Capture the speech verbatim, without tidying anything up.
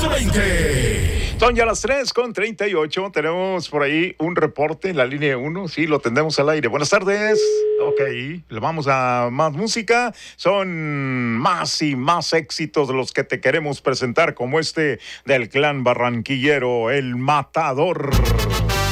once veinte. Son ya las tres con treinta y ocho. Tenemos por ahí un reporte en la línea uno. Sí, lo tendremos al aire. Buenas tardes. Ok, le vamos a más música. Son más y más éxitos de los que te queremos presentar, como este del clan barranquillero, El Matador.